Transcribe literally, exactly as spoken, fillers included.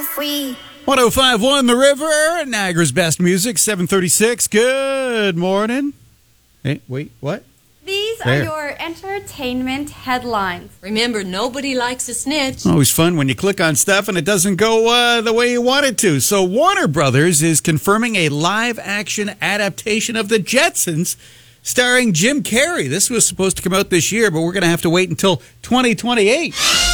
free. one oh five point one The River, Niagara's best music, seven thirty-six. Good morning. Hey, wait, what? These There. are your entertainment headlines. Remember, nobody likes a snitch. Always fun when you click on stuff and it doesn't go uh, the way you want it to. So Warner Brothers is confirming a live-action adaptation of The Jetsons starring Jim Carrey. This was supposed to come out this year, but we're going to have to wait until twenty twenty-eight.